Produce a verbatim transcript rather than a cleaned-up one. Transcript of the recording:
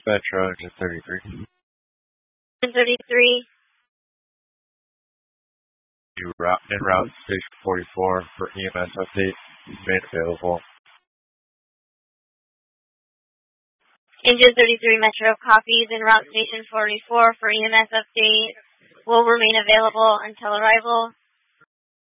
Metro, engine thirty-three. Engine thirty-three. You route, en route station forty-four for E M S update. Made available. Engine thirty-three Metro copies en route station forty-four for E M S update. Will remain available until arrival.